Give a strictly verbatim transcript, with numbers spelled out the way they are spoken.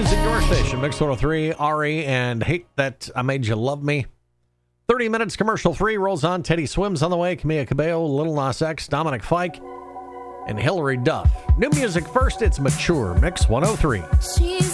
music, your station, Mix one oh three, Ari, and Hate That I Made You Love Me. thirty minutes commercial free rolls on. Teddy Swims on the way. Camila Cabello, Lil Nas X, Dominic Fike, and Hillary Duff. New music first, it's Mature, Mix one oh three. She's